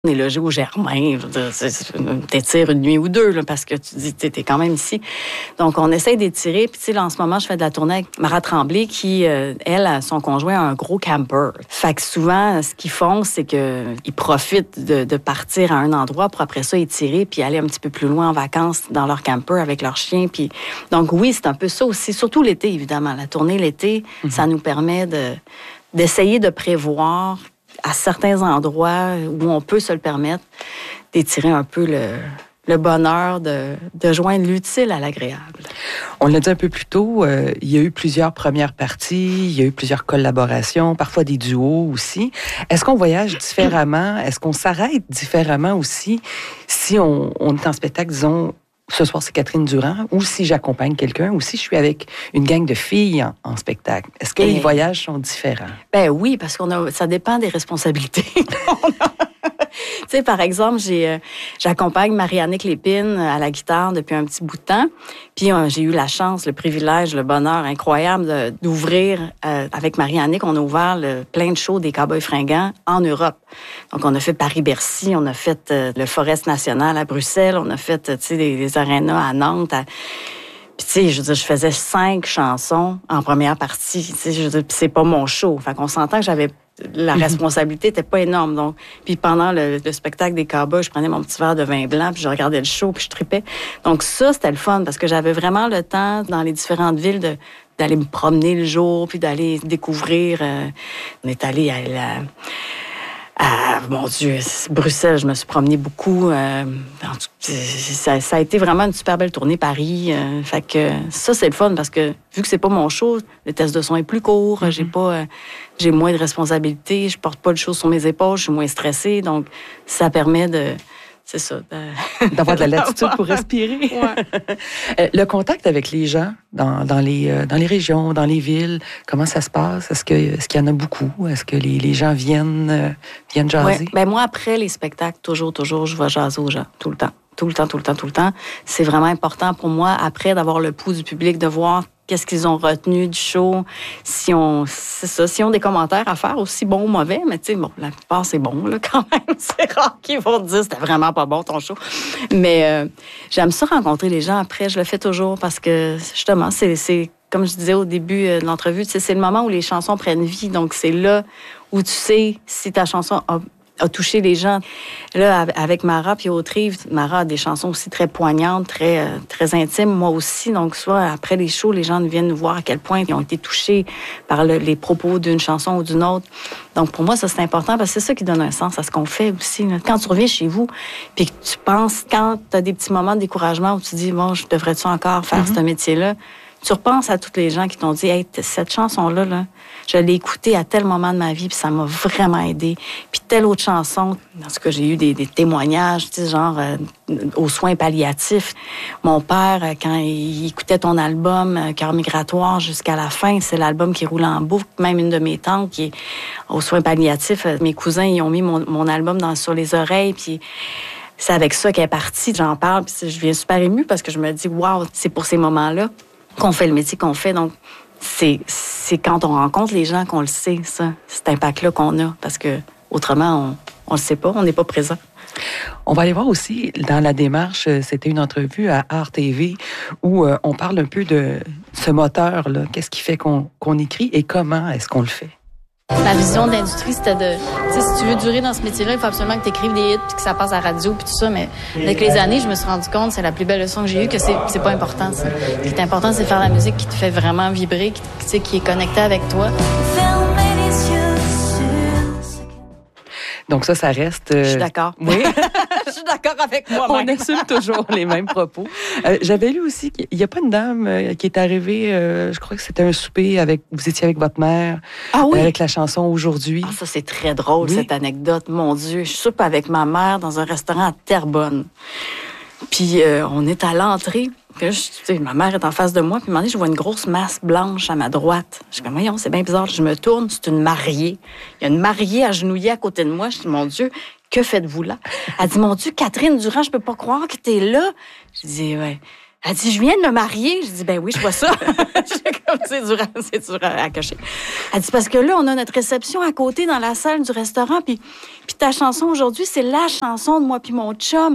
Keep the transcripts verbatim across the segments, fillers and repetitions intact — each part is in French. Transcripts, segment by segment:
On est logé au Germain, je veux dire, t'étires une nuit ou deux, là, parce que tu dis, t'es quand même ici. Donc, on essaie d'étirer. Puis, tu sais, là, en ce moment, je fais de la tournée avec Mara Tremblay, qui, euh, elle, son conjoint a un gros camper. Fait que souvent, ce qu'ils font, c'est qu'ils profitent de, de partir à un endroit pour après ça étirer, puis aller un petit peu plus loin en vacances dans leur camper avec leur chien. Puis, donc, oui, c'est un peu ça aussi. Surtout l'été, évidemment. La tournée l'été, mm-hmm. ça nous permet de, d'essayer de prévoir à certains endroits où on peut se le permettre, d'étirer un peu le, le bonheur de, de joindre l'utile à l'agréable. On l'a dit un peu plus tôt, euh, il y a eu plusieurs premières parties, il y a eu plusieurs collaborations, parfois des duos aussi. Est-ce qu'on voyage différemment? Est-ce qu'on s'arrête différemment aussi si on, on est en spectacle, disons, ce soir, c'est Catherine Durand, ou si j'accompagne quelqu'un, ou si je suis avec une gang de filles en, en spectacle. Est-ce que Et... les voyages sont différents? Ben oui, parce qu'on a, ça dépend des responsabilités. Tu sais, par exemple, j'ai, euh, j'accompagne Marie-Annick Lépine à la guitare depuis un petit bout de temps. Puis euh, j'ai eu la chance, le privilège, le bonheur incroyable de, d'ouvrir, euh, avec Marie-Annick, on a ouvert le, plein de shows des Cowboys Fringants en Europe. Donc, on a fait Paris-Bercy, on a fait euh, le Forest National à Bruxelles, on a fait, tu sais, des, des arénas à Nantes. À... Puis, tu sais, je veux dire, je faisais cinq chansons en première partie. Tu sais, je veux dire, puis c'est pas mon show. Fait qu'on s'entend que j'avais... La responsabilité était pas énorme. Donc, puis pendant le, le spectacle des Cowboys, je prenais mon petit verre de vin blanc, puis je regardais le show, puis je tripais. Donc ça, c'était le fun, parce que j'avais vraiment le temps, dans les différentes villes, de, d'aller me promener le jour, puis d'aller découvrir. Euh, on est allé à la... Ah, mon Dieu, Bruxelles, je me suis promenée beaucoup. Euh, ça, ça a été vraiment une super belle tournée, Paris. Euh, fait que ça, c'est le fun parce que vu que c'est pas mon show, le test de son est plus court. Mm-hmm. J'ai pas, euh, j'ai moins de responsabilités. Je porte pas le show sur mes épaules. Je suis moins stressée. Donc, ça permet de... C'est ça. De... D'avoir de la latitude pour respirer. Ouais. Le contact avec les gens dans, dans, les, dans les régions, dans les villes, comment ça se passe? Est-ce, que, est-ce qu'il y en a beaucoup? Est-ce que les, les gens viennent, viennent jaser? Ouais. Ben moi, après les spectacles, toujours, toujours, je vais jaser aux gens, tout le temps. Tout le temps, tout le temps, tout le temps. C'est vraiment important pour moi, après, d'avoir le pouls du public, de voir qu'est-ce qu'ils ont retenu du show. Si on, c'est ça, si on a des commentaires à faire, aussi bons ou mauvais, mais tu sais, bon, la plupart, c'est bon, là, quand même. C'est rare qu'ils vont dire, c'était vraiment pas bon, ton show. Mais euh, j'aime ça rencontrer les gens après. Je le fais toujours parce que, justement, c'est, c'est comme je disais au début de l'entrevue, tu sais, c'est le moment où les chansons prennent vie. Donc, c'est là où tu sais si ta chanson a a touché les gens. Là, avec Mara puis Autrive, Mara a des chansons aussi très poignantes, très, euh, très intimes, moi aussi. Donc, soit après les shows, les gens viennent nous voir à quel point ils ont été touchés par le, les propos d'une chanson ou d'une autre. Donc, pour moi, ça, c'est important parce que c'est ça qui donne un sens à ce qu'on fait aussi. Là. Quand tu reviens chez vous, puis que tu penses, quand tu as des petits moments de découragement où tu dis, bon, je devrais-tu encore faire mm-hmm. ce métier-là? Tu repenses à toutes les gens qui t'ont dit, hey, cette chanson-là, là, je l'ai écoutée à tel moment de ma vie, puis ça m'a vraiment aidé. Puis telle autre chanson, en tout cas, j'ai eu des, des témoignages, tu sais, genre euh, aux soins palliatifs. Mon père, quand il écoutait ton album euh, Cœur migratoire jusqu'à la fin, c'est l'album qui roule en boucle. Même une de mes tantes qui est aux soins palliatifs, euh, mes cousins, ils ont mis mon, mon album dans, sur les oreilles, puis c'est avec ça qu'elle est partie. J'en parle, puis je viens super émue parce que je me dis, waouh, c'est pour ces moments-là qu'on fait le métier qu'on fait. Donc, c'est, c'est quand on rencontre les gens qu'on le sait, ça, cet impact-là qu'on a. Parce que autrement, on ne le sait pas, on n'est pas présent. On va aller voir aussi, dans la démarche, c'était une entrevue à Art T V où euh, on parle un peu de ce moteur-là. Qu'est-ce qui fait qu'on, qu'on écrit et comment est-ce qu'on le fait? Ma vision de l'industrie, c'était de... Tu sais, si tu veux durer dans ce métier-là, il faut absolument que tu écrives des hits puis que ça passe à la radio puis tout ça. Mais avec les années, je me suis rendu compte, c'est la plus belle leçon que j'ai eue, que c'est, c'est pas important. Ça. Ce qui est important, c'est faire la musique qui te fait vraiment vibrer, qui, tu sais, qui est connectée avec toi. Donc ça, ça reste... Euh... Je suis d'accord. Oui. Je suis d'accord avec moi-même. On assume toujours les mêmes propos. Euh, j'avais lu aussi qu'il n'y a pas une dame euh, qui est arrivée, euh, je crois que c'était un souper, avec vous étiez avec votre mère, ah oui? avec la chanson Aujourd'hui. Ah, ça, c'est très drôle, oui? Cette anecdote. Mon Dieu, je soupe avec ma mère dans un restaurant à Terrebonne. Puis euh, on est à l'entrée. Puis là, je, tu sais, ma mère est en face de moi. Puis à un moment donné, je vois une grosse masse blanche à ma droite. Je dis, voyons, c'est bien bizarre. Je me tourne, c'est une mariée. Il y a une mariée agenouillée à côté de moi. Je dis, mon Dieu, que faites-vous là? Elle dit, mon Dieu, Catherine Durand, je peux pas croire que t'es là. Je dis, ouais. Elle dit, je viens de me marier. Je dis, ben oui, je vois ça. comme c'est dur, à, c'est dur à, à cacher. Elle dit, parce que là, on a notre réception à côté dans la salle du restaurant, puis, puis ta chanson aujourd'hui, c'est la chanson de moi puis mon chum.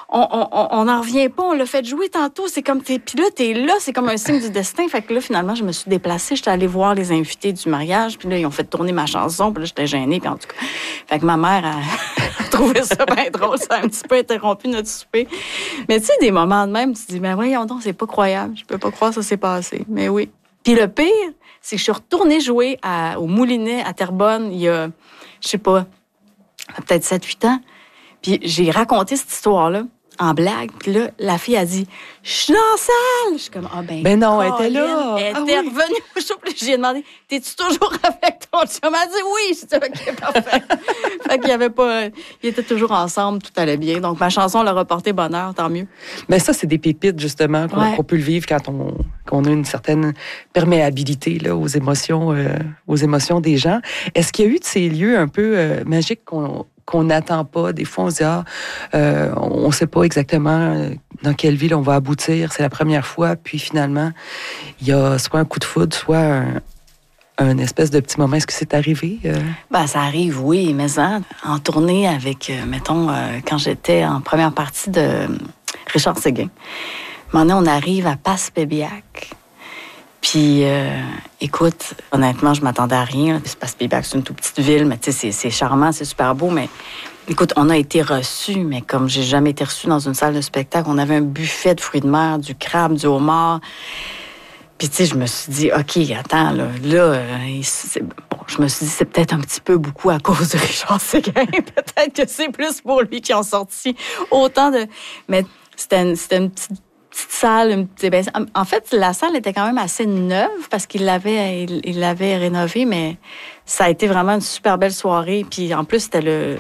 On n'en revient pas, on l'a fait jouer tantôt, c'est comme, t'es, puis là, t'es là, c'est comme un signe du destin. Fait que là, finalement, je me suis déplacée, j'étais allée voir les invités du mariage, puis là, ils ont fait tourner ma chanson, puis là, j'étais gênée, puis en tout cas... Fait que ma mère a trouvé ça bien drôle, ça a un petit peu interrompu notre souper. Mais tu sais, des moments de même, tu te dis, mais voyons donc, c'est pas croyable, je peux pas croire que ça s'est passé. Mais oui. Puis le pire, c'est que je suis retournée jouer à, au Moulinet à Terrebonne il y a, je sais pas, peut-être sept huit ans. Puis j'ai raconté cette histoire-là en blague. Puis là, la fille a dit, je suis dans la salle. Je suis comme, ah oh, ben. Ben non, elle était là. Elle ah, était oui. revenue au show. Puis j'ai demandé, t'es-tu toujours avec ton chum? Elle a dit oui. J'ai dit, OK, parfait. Fait qu'il y avait pas. Ils étaient toujours ensemble, tout allait bien. Donc ma chanson leur a porté bonheur, tant mieux. Mais ça, c'est des pépites, justement, qu'on, ouais. qu'on peut le vivre quand on, qu'on a une certaine perméabilité là, aux émotions, euh, aux émotions des gens. Est-ce qu'il y a eu de ces lieux un peu euh, magiques qu'on. qu'on n'attend pas. Des fois, on se dit, ah, euh, on ne sait pas exactement dans quelle ville on va aboutir. C'est la première fois. Puis finalement, il y a soit un coup de foudre, soit un, un espèce de petit moment. Est-ce que c'est arrivé? Euh? Ben, ça arrive, oui. Mais hein, en tournée avec, euh, mettons, euh, quand j'étais en première partie de Richard Séguin, maintenant, on arrive à Passepébiac. Puis, euh, écoute, honnêtement, je m'attendais à rien. Passepébiac, c'est une toute petite ville, mais tu sais, c'est, c'est charmant, c'est super beau, mais écoute, on a été reçus, mais comme j'ai jamais été reçue dans une salle de spectacle, on avait un buffet de fruits de mer, du crabe, du homard. Puis, tu sais, je me suis dit, OK, attends, là, là, euh, c'est, bon, je me suis dit, c'est peut-être un petit peu beaucoup à cause de Richard Séguin. Peut-être que c'est plus pour lui qui en sorti autant de... Mais c'était une, c'était une petite... petite salle, une petite, ben, en fait, la salle était quand même assez neuve parce qu'il l'avait, il, il l'avait rénovée, mais ça a été vraiment une super belle soirée. Puis en plus, c'était le,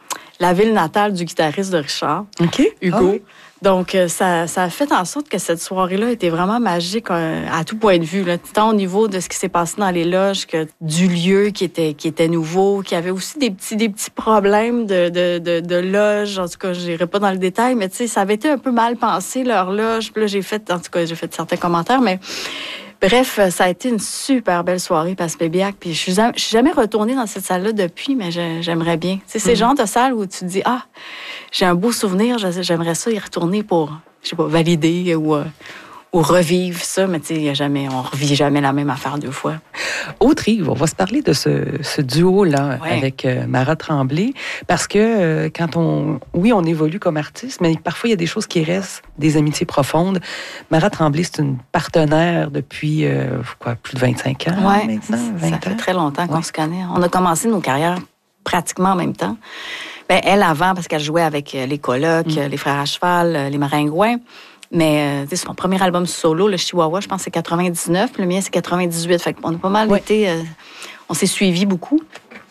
la ville natale du guitariste de Richard, OK. Hugo. Ah oui. Donc, ça, ça a fait en sorte que cette soirée-là était vraiment magique euh, à tout point de vue, là, tant au niveau de ce qui s'est passé dans les loges que du lieu qui était, qui était nouveau, qui avait aussi des petits, des petits problèmes de, de, de, de loge. En tout cas, je n'irai pas dans le détail, mais tu sais, ça avait été un peu mal pensé, leur loge. Puis là, j'ai fait, en tout cas, j'ai fait certains commentaires, mais bref, ça a été une super belle soirée, Passepébiac. Puis je suis jamais, je suis jamais retournée dans cette salle-là depuis, mais je, j'aimerais bien. Tu sais, c'est mm-hmm. le genre de salle où tu te dis, ah, j'ai un beau souvenir, j'aimerais ça y retourner pour, je sais pas, valider ou, euh, ou revivre ça, mais tu sais, il y a jamais, on revit jamais la même affaire deux fois. Autre Yves, on va se parler de ce, ce duo-là ouais. avec euh, Mara Tremblay, parce que euh, quand on, oui, on évolue comme artiste, mais parfois il y a des choses qui restent, des amitiés profondes. Mara Tremblay, c'est une partenaire depuis euh, quoi, plus de vingt-cinq ans ouais, maintenant, vingt ça ans. fait très longtemps qu'on ouais. se connaît. On a commencé nos carrières pratiquement en même temps. Ben, elle avant, parce qu'elle jouait avec les colocs, mm. les frères à cheval, les maringouins. Mais euh, son premier album solo, le Chihuahua, je pense que c'est quatre-vingt-dix-neuf. Le mien, c'est quatre-vingt-dix-huit. Fait qu'on a pas mal ouais. été... Euh, on s'est suivis beaucoup.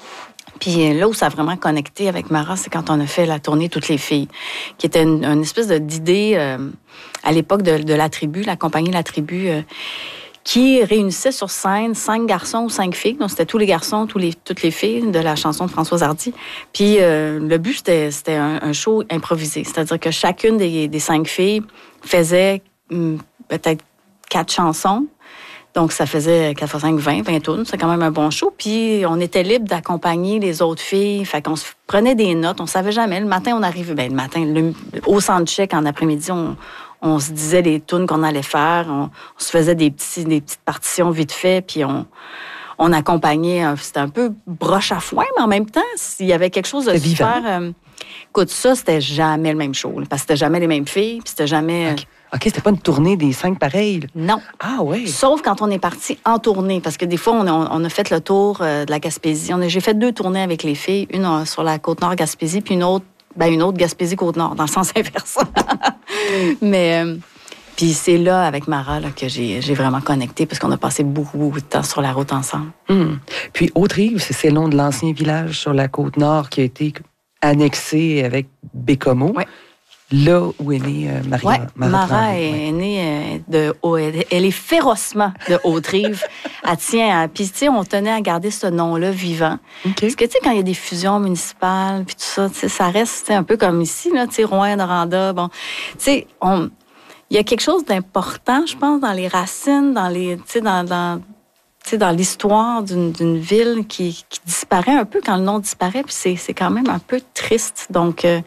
Puis là où ça a vraiment connecté avec Mara, c'est quand on a fait la tournée Toutes les filles, qui était une, une espèce de, d'idée euh, à l'époque de, de La Tribu, la compagnie La Tribu... Euh, qui réunissait sur scène cinq garçons ou cinq filles. Donc, c'était tous les garçons, tous les, toutes les filles de la chanson de Françoise Hardy. Puis, euh, le but, c'était, c'était un, un show improvisé. C'est-à-dire que chacune des, des cinq filles faisait hum, peut-être quatre chansons. Donc, ça faisait quatre fois cinq, vingt, vingt tunes. C'est quand même un bon show. Puis, on était libre d'accompagner les autres filles. Fait qu'on se prenait des notes. On savait jamais. Le matin, on arrivait... Ben, le matin, le, au soundcheck, en après-midi, on... On se disait les tunes qu'on allait faire. On, on se faisait des, petits, des petites partitions vite fait, puis on, on accompagnait. C'était un peu broche à foin, mais en même temps, s'il y avait quelque chose de c'était super... Euh, écoute, ça, c'était jamais le même show. Là, parce que c'était jamais les mêmes filles, puis c'était jamais... OK, okay c'était pas une tournée des cinq pareilles. Non. Ah oui. Sauf quand on est parti en tournée, parce que des fois, on a, on a fait le tour euh, de la Gaspésie. On a, j'ai fait deux tournées avec les filles, une euh, sur la Côte-Nord Gaspésie, puis une autre Ben, une autre Gaspésie-Côte-Nord, dans le sens inverse. Mais, euh, puis c'est là, avec Mara, là, que j'ai, j'ai vraiment connecté, parce qu'on a passé beaucoup, beaucoup de temps sur la route ensemble. Mmh. Puis, Autre-Yves, c'est, c'est le nom de l'ancien village sur la Côte-Nord qui a été annexé avec Bécomo. Oui. Là où est née euh, Maria, ouais, Mara Mara Tremblay, est ouais. née euh, de... Oh, elle, elle est férocement de Haute-Rive. Elle tient à... Puis, tu sais, on tenait à garder ce nom-là vivant. Okay. Parce que, tu sais, quand il y a des fusions municipales, puis tout ça, tu sais, ça reste un peu comme ici, là, tu sais, Rouen, Noranda, bon. Tu sais, on... il y a quelque chose d'important, je pense, dans les racines, dans les, tu sais, dans, dans, tu sais, dans l'histoire d'une, d'une ville qui, qui disparaît un peu quand le nom disparaît, puis c'est, c'est quand même un peu triste. Donc, euh,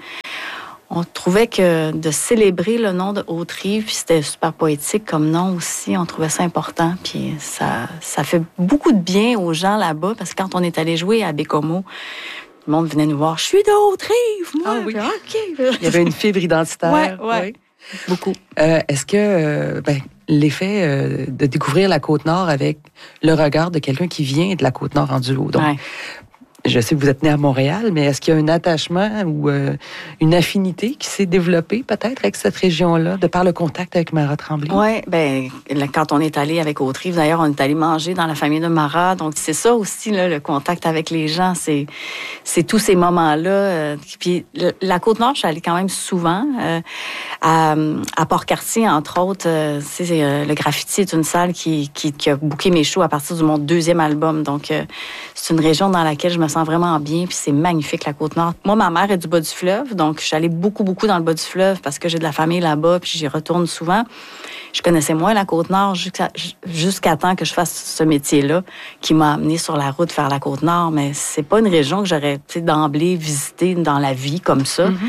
on trouvait que de célébrer le nom de Haute-Rive, puis c'était super poétique comme nom aussi, on trouvait ça important, puis ça, ça fait beaucoup de bien aux gens là-bas, parce que quand on est allé jouer à Bécomo, le monde venait nous voir. Je suis de Haute-Rive, moi. Ah oui. OK. Il y avait une fibre identitaire. Oui, ouais. Oui. Beaucoup. Euh, est-ce que euh, ben, l'effet euh, de découvrir la Côte-Nord avec le regard de quelqu'un qui vient de la Côte-Nord en duo, donc Ouais. je sais que vous êtes né à Montréal, mais est-ce qu'il y a un attachement ou euh, une affinité qui s'est développée peut-être avec cette région-là, de par le contact avec Marat Tremblay? Oui, bien, quand on est allé avec Haute-Rive, d'ailleurs, on est allé manger dans la famille de Marat. Donc, c'est ça aussi, là, le contact avec les gens. C'est, c'est tous ces moments-là. Euh, puis, la Côte-Nord, je suis allée quand même souvent. Euh, à, à Port-Cartier, entre autres, euh, c'est, euh, le Graffiti est une salle qui, qui, qui a booké mes shows à partir de mon deuxième album. Donc, euh, c'est une région dans laquelle je me sens vraiment bien, puis c'est magnifique, la Côte-Nord. Moi, ma mère est du bas du fleuve, donc je suis allée beaucoup, beaucoup dans le bas du fleuve parce que j'ai de la famille là-bas, puis j'y retourne souvent. Je connaissais moins la Côte-Nord jusqu'à, jusqu'à temps que je fasse ce métier-là qui m'a amenée sur la route vers la Côte-Nord, mais c'est pas une région que j'aurais, tu sais, d'emblée visitée dans la vie comme ça. Mm-hmm.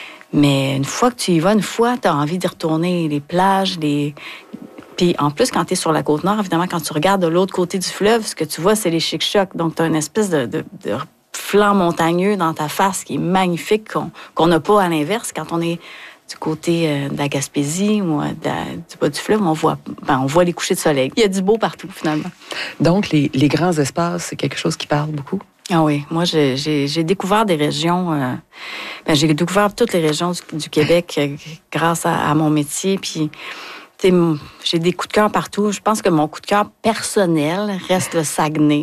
Mais une fois que tu y vas, une fois, tu as envie d'y retourner. Les plages, les... Puis en plus, quand tu es sur la Côte-Nord, évidemment, quand tu regardes de l'autre côté du fleuve, ce que tu vois, c'est les chic-chocs. Donc, tu as une espèce de, de, de flanc montagneux dans ta face qui est magnifique, qu'on qu'on n'a pas à l'inverse. Quand on est du côté euh, de la Gaspésie ou euh, de la, du bas du fleuve, on voit, ben, on voit les couchers de soleil. Il y a du beau partout, finalement. Donc, les, les grands espaces, c'est quelque chose qui parle beaucoup? Ah oui, moi, j'ai, j'ai, j'ai découvert des régions... Euh, ben, j'ai découvert toutes les régions du, du Québec euh, grâce à, à mon métier, puis... J'ai des coups de cœur partout. Je pense que mon coup de cœur personnel reste le Saguenay.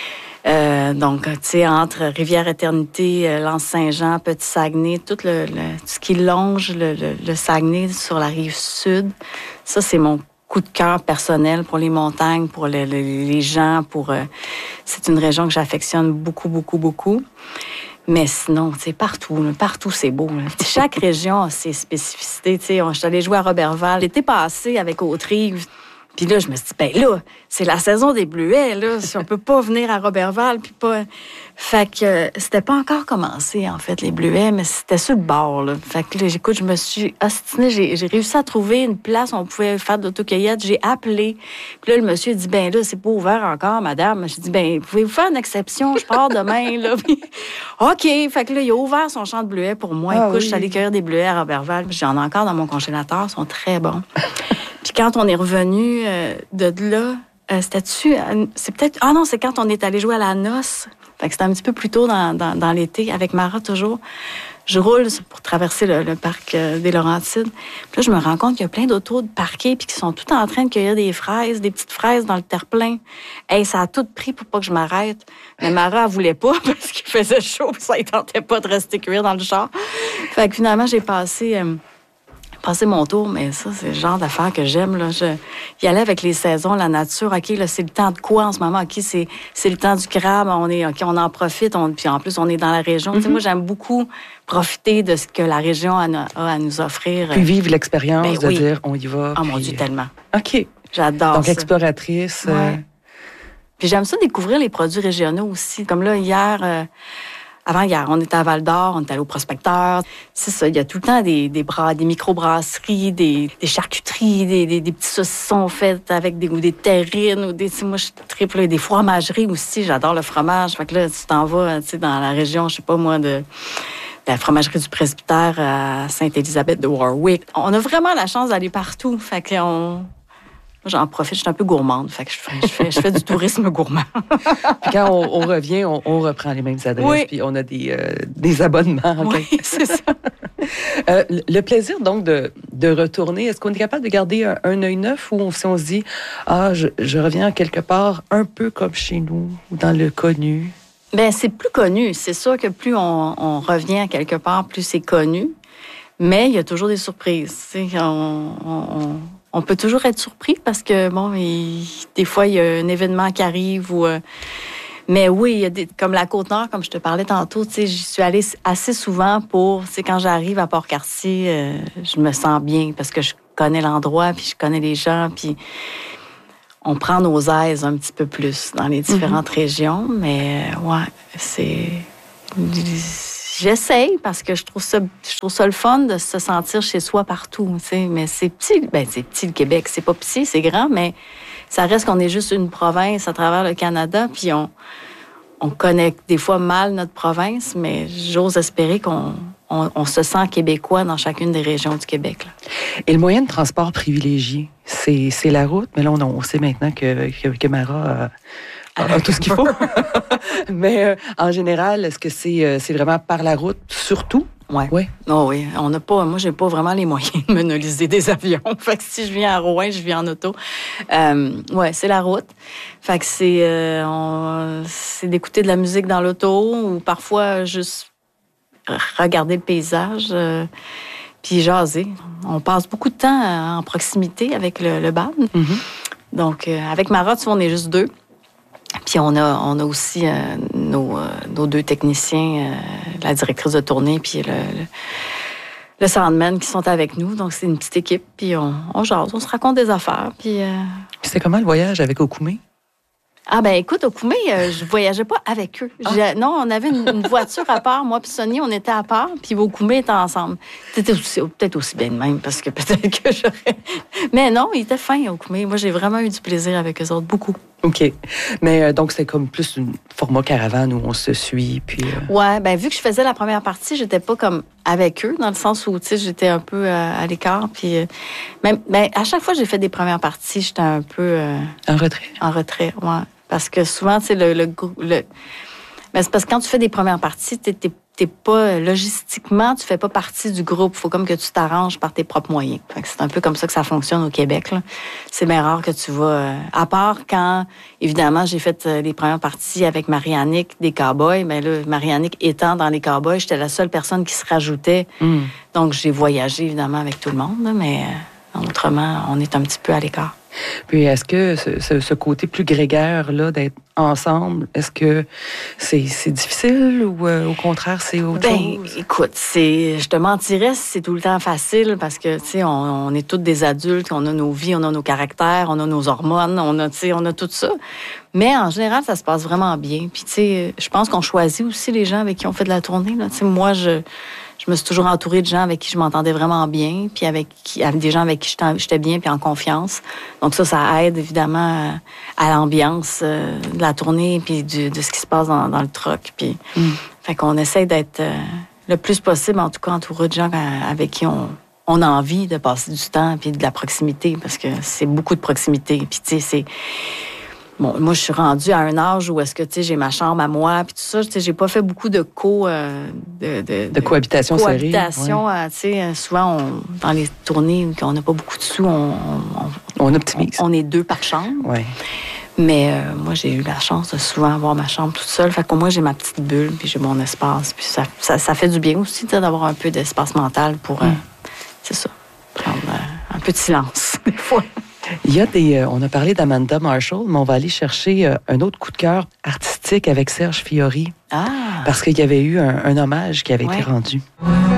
Euh, donc, tu sais, entre Rivière-Éternité, euh, L'Anse-Saint-Jean, Petit-Saguenay, tout le, le, ce qui longe le, le, le Saguenay sur la rive sud, ça, c'est mon coup de cœur personnel pour les montagnes, pour le, le, les gens. Pour euh, c'est une région que j'affectionne beaucoup, beaucoup, beaucoup. Mais sinon, tu sais, partout, là, partout, c'est beau. Là. Chaque région a ses spécificités. Tu sais, je suis allée jouer à Roberval. L'été passé avec Haute-Rive. Puis là, je me suis dit, ben là, c'est la saison des bleuets, là. Si on peut pas venir à Roberval, puis pas... Fait que euh, c'était pas encore commencé, en fait, les bleuets, mais c'était sur le bord, là. Fait que là, écoute, je me suis ostinée. J'ai, j'ai réussi à trouver une place où on pouvait faire de l'autocueillette. J'ai appelé. Puis là, le monsieur dit, ben là, c'est pas ouvert encore, madame. J'ai dit, ben, pouvez-vous faire une exception? Je pars demain, là. Puis, OK. Fait que là, il a ouvert son champ de bleuets pour moi. Ah, écoute, oui. Je suis allée cueillir des bleuets à Roberval. J'en ai encore dans mon congélateur. Ils sont très bons. Puis quand on est revenu euh, de là, euh, c'était-tu... Euh, c'est peut-être... Ah non, c'est quand on est allé jouer à la noce. Fait que c'était un petit peu plus tôt dans, dans, dans l'été, avec Marat toujours. Je roule pour traverser le, le parc euh, des Laurentides. Puis là, je me rends compte qu'il y a plein d'autos de parqués puis qui sont tous en train de cueillir des fraises, des petites fraises dans le terre-plein. Hey, ça a tout pris pour pas que je m'arrête. Mais Marat, elle voulait pas parce qu'il faisait chaud puis ça ne tentait pas de rester cuire dans le char. Fait que finalement, j'ai passé... Euh, passer mon tour, mais ça, c'est le genre d'affaires que j'aime. Là. Je y aller avec les saisons, la nature. OK, là, c'est le temps de quoi en ce moment? OK, c'est, c'est le temps du crabe. On est, OK, on en profite. On, puis en plus, on est dans la région. Mm-hmm. Tu sais, moi, j'aime beaucoup profiter de ce que la région a, a à nous offrir. Puis vivre l'expérience ben, de oui. dire, on y va. Oh puis... mon Dieu, tellement. OK. J'adore Donc, ça. exploratrice. Ouais. Euh... Puis j'aime ça découvrir les produits régionaux aussi. Comme là, hier... Euh, Avant-hier, on était à Val-d'Or, on était allé au Prospecteur. C'est ça, il y a tout le temps des, des, bras, des microbrasseries, des, des charcuteries, des, des, des petits saucissons faits avec des, ou des terrines. Ou des, moi, je triple des fromageries aussi. J'adore le fromage. Fait que là, tu t'en vas dans la région, je sais pas moi, de... la fromagerie du Presbytère à Sainte-Élisabeth de Warwick. On a vraiment la chance d'aller partout. Fait qu'on... Moi, j'en profite, je suis un peu gourmande. Fait que je fais, je fais, je fais du tourisme gourmand. Puis quand on, on revient, on, on reprend les mêmes adresses, oui. Puis on a des, euh, des abonnements. Oui, okay. C'est ça. euh, le plaisir, donc, de, de retourner, est-ce qu'on est capable de garder un, un œil neuf ou si on se dit, ah, je, je reviens quelque part un peu comme chez nous ou dans le connu? Bien, c'est plus connu. C'est sûr que plus on, on revient quelque part, plus c'est connu. Mais il y a toujours des surprises. Tu sais, on... on, on... On peut toujours être surpris parce que, bon, il, des fois, il y a un événement qui arrive ou... Euh, mais oui, il y a des, comme la Côte-Nord, comme je te parlais tantôt, tu sais, j'y suis allée assez souvent pour... Tu sais, quand j'arrive à Port-Cartier, euh, je me sens bien parce que je connais l'endroit, puis je connais les gens, puis on prend nos aises un petit peu plus dans les différentes mm-hmm. régions. Mais ouais, c'est... J'essaye parce que je trouve ça, je trouve ça le fun de se sentir chez soi partout, tu sais. Mais c'est petit, ben c'est petit le Québec, c'est pas petit, c'est grand, mais ça reste qu'on est juste une province à travers le Canada, puis on, on connaît des fois mal notre province, mais j'ose espérer qu'on on, on se sent québécois dans chacune des régions du Québec. Là. Et le moyen de transport privilégié, c'est, c'est la route, mais là, on, on sait maintenant que, que, que Mara a, a tout ce qu'il faut. Mais euh, en général, est-ce que c'est, euh, c'est vraiment par la route, surtout? Oui. Ouais. Oh, oui. On n'a pas, moi, j'ai pas vraiment les moyens de monopoliser des avions. Fait que si je viens à Rouen, je viens en auto. Euh, ouais, c'est la route. Fait que c'est, euh, on, c'est d'écouter de la musique dans l'auto ou parfois juste regarder le paysage euh, puis jaser. On passe beaucoup de temps en proximité avec le, le band. Mm-hmm. Donc, euh, avec Mara, tu vois, on est juste deux. Puis on a, on a aussi euh, nos, euh, nos deux techniciens, euh, la directrice de tournée puis le, le, le soundman qui sont avec nous. Donc, c'est une petite équipe. Puis on, on jase, on se raconte des affaires. Puis, euh... puis c'était comment le voyage avec Okoumé? Ah ben écoute, Okoumé, euh, je voyageais pas avec eux. Ah. Non, on avait une, une voiture à part. Moi puis Sonny, on était à part. Puis Okoumé était ensemble. C'était aussi, peut-être aussi bien de même, parce que peut-être que j'aurais... Mais non, il était fin, Okoumé. Moi, j'ai vraiment eu du plaisir avec eux autres, beaucoup. OK. Mais euh, donc, c'est comme plus un format caravane où on se suit, puis... Euh... Ouais, ben vu que je faisais la première partie, j'étais pas comme avec eux, dans le sens où, tu sais, j'étais un peu euh, à l'écart, puis... Euh, même, ben, à chaque fois que j'ai fait des premières parties, j'étais un peu... Euh, en retrait? En retrait, ouais. Parce que souvent, tu sais, le, le, le... Ben, c'est parce que quand tu fais des premières parties, t'es, t'es, t'es pas... Logistiquement, tu fais pas partie du groupe. Faut comme que tu t'arranges par tes propres moyens. Fait que c'est un peu comme ça que ça fonctionne au Québec, là. C'est bien rare que tu vas... Euh, à part quand, évidemment, j'ai fait euh, les premières parties avec Marie-Annick des Cowboys. Ben là, Marie-Annick étant dans les Cowboys, j'étais la seule personne qui se rajoutait. Mm. Donc, j'ai voyagé, évidemment, avec tout le monde, là, mais euh, autrement, on est un petit peu à l'écart. Puis est-ce que ce, ce, ce côté plus grégaire là d'être ensemble, est-ce que c'est, c'est difficile ou euh, au contraire c'est autre ben, chose? Écoute, c'est, je te mentirais si c'est tout le temps facile parce que tu sais, on, on est tous des adultes, on a nos vies, on a nos caractères, on a nos hormones, on a, tu sais, on a tout ça. Mais en général, ça se passe vraiment bien. Puis tu sais, je pense qu'on choisit aussi les gens avec qui on fait de la tournée. Là. Tu sais, moi, je Je me suis toujours entourée de gens avec qui je m'entendais vraiment bien, puis avec, qui, avec des gens avec qui j'étais bien, puis en confiance. Donc ça, ça aide évidemment à l'ambiance de la tournée, puis du, de ce qui se passe dans, dans le truck. Puis, mm. Fait qu'on essaie d'être euh, le plus possible, en tout cas, entouré de gens avec qui on, on a envie de passer du temps, puis de la proximité, parce que c'est beaucoup de proximité. Puis tu sais, c'est... Bon, moi, je suis rendue à un âge où est-ce que, tu sais, j'ai ma chambre à moi, puis tout ça. Tu sais, j'ai pas fait beaucoup de co... Euh, de, de, de cohabitation serrée. Cohabitation, ouais. Tu sais, souvent, on, dans les tournées où on n'a pas beaucoup de sous, on... On, on optimise. On, on est deux par chambre. Oui. Mais euh, moi, j'ai eu la chance de souvent avoir ma chambre toute seule. Fait qu'au moins, j'ai ma petite bulle, puis j'ai mon espace. Puis ça, ça, ça fait du bien aussi, tu sais, d'avoir un peu d'espace mental pour... Mm. Euh, c'est ça, prendre euh, un peu de silence, des fois. Il y a des... Euh, on a parlé d'Amanda Marshall, mais on va aller chercher euh, un autre coup de cœur artistique avec Serge Fiori. Ah! Parce qu'il y avait eu un, un hommage qui avait ouais. été rendu.